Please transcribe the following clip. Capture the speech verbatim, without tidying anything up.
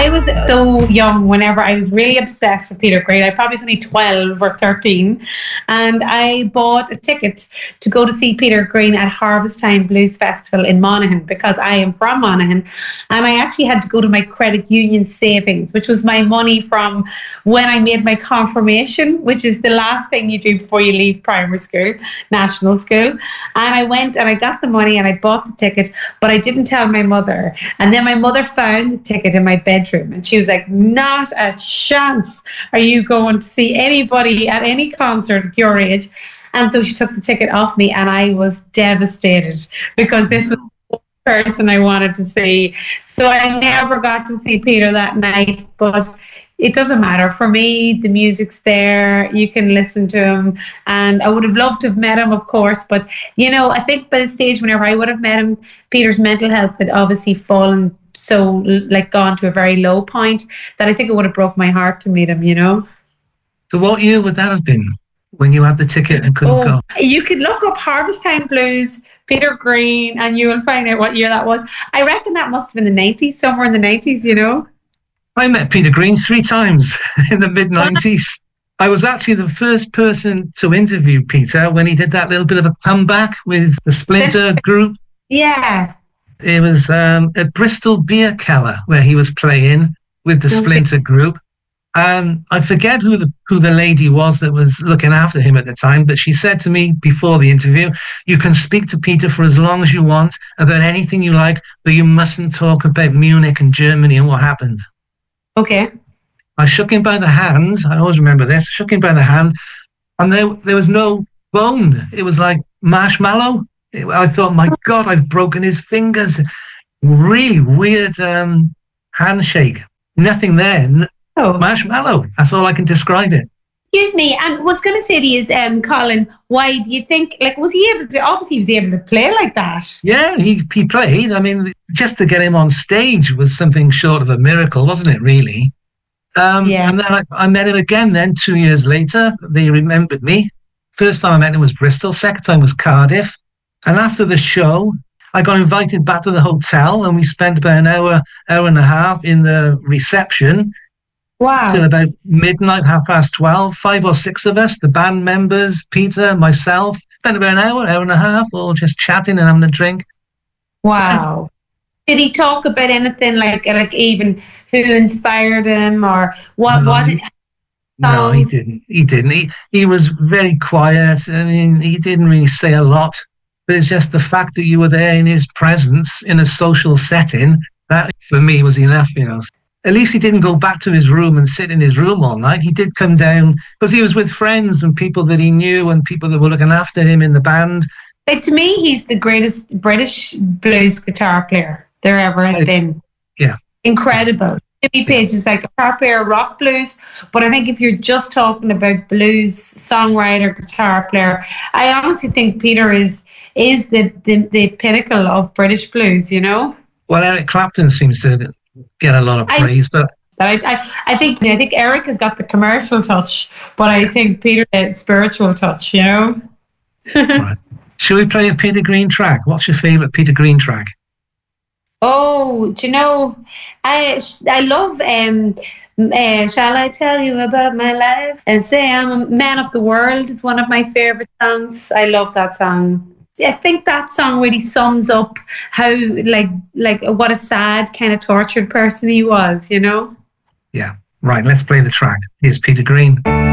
I was so young whenever I was really obsessed with Peter Green. I probably was only twelve or thirteen. And I bought a ticket to go to see Peter Green at Harvest Time Blues Festival in Monaghan because I am from Monaghan. And I actually had to go to my credit union savings, which was my money from when I made my confirmation, which is the last thing you do before you leave primary school, national school. And I went and I got the money and I bought the ticket, but I didn't tell my mother. And then my mother found the ticket in my bedroom and she was like, not a chance are you going to see anybody at any concert at your age. And so she took the ticket off me and I was devastated because this was the person I wanted to see. So I never got to see Peter that night, but it doesn't matter. For me, the music's there. You can listen to him. And I would have loved to have met him, of course. But, you know, I think by the stage whenever I would have met him, Peter's mental health had obviously fallen so, like, gone to a very low point that I think it would have broke my heart to meet him, you know. So what year would that have been when you had the ticket and couldn't oh, go? You could look up Harvest Time Blues, Peter Green, and you will find out what year that was. I reckon that must have been the nineties, somewhere in the nineties, you know. I met Peter Green three times in the mid nineties. I was actually the first person to interview Peter when he did that little bit of a comeback with the Splinter group. Yeah. It was um, at Bristol Beer Keller where he was playing with the Splinter group. And I forget who the who the lady was that was looking after him at the time, but she said to me before the interview, you can speak to Peter for as long as you want about anything you like, but you mustn't talk about Munich and Germany and what happened. Okay. I shook him by the hand. I always remember this. Shook him by the hand, and there there was no bone. It was like marshmallow. It, I thought, my God, I've broken his fingers. Really weird um, handshake. Nothing there. Oh. Marshmallow. That's all I can describe it. Excuse me, and was going to say to you, um, Colin, why do you think, like, was he able to, obviously he was able to play like that? Yeah, he, he played. I mean, just to get him on stage was something short of a miracle, wasn't it, really? Um, yeah. And then I, I met him again then, two years later. They remembered me. First time I met him was Bristol, second time was Cardiff. And after the show, I got invited back to the hotel and we spent about an hour, hour and a half in the reception. Wow. Till about midnight, half past twelve, five or six of us, the band members, Peter, myself, spent about an hour, hour and a half, all just chatting and having a drink. Wow. Did he talk about anything like, like even who inspired him or what? No, what? He, no, he didn't. He didn't. He, he was very quiet. I mean, he didn't really say a lot, but it's just the fact that you were there in his presence in a social setting, that for me was enough, you know. At least he didn't go back to his room and sit in his room all night. He did come down because he was with friends and people that he knew and people that were looking after him in the band. Like, to me, he's the greatest British blues guitar player there ever has I, been. Yeah. Incredible. Jimmy Page is like a guitar player, rock blues. But I think if you're just talking about blues songwriter, guitar player, I honestly think Peter is is the, the, the pinnacle of British blues, you know? Well, Eric Clapton seems to get a lot of praise, I, but I, I, I think I think Eric has got the commercial touch, but I think Peter the spiritual touch, you know. Right. Should we play a Peter Green track? What's your favourite Peter Green track? Oh, do you know, I I love um uh, Shall I Tell You About My Life and Say I'm a Man of the World is one of my favourite songs. I love that song. I think that song really sums up how, like, like what a sad, kind of tortured person he was, you know? Yeah. Right, let's play the track. Here's Peter Green.